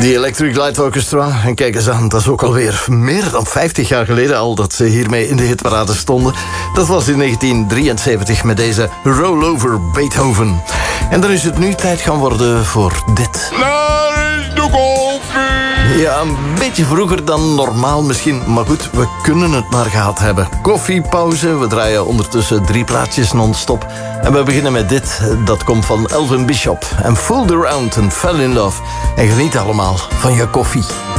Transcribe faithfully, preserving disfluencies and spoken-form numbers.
Die Electric Light Orchestra, en kijk eens aan, dat is ook alweer meer dan vijftig jaar geleden al dat ze hiermee in de hitparade stonden. Dat was in negentien drieënzeventig met deze Rollover Beethoven. En dan is het nu tijd gaan worden voor dit. Daar is de koffie! Ja, een beetje vroeger dan normaal misschien, maar goed, we kunnen het maar gehad hebben. Koffiepauze, we draaien ondertussen drie plaatjes non-stop. En we beginnen met dit, dat komt van Elvin Bishop. En Fooled Around and Fell in Love. En geniet allemaal van je koffie.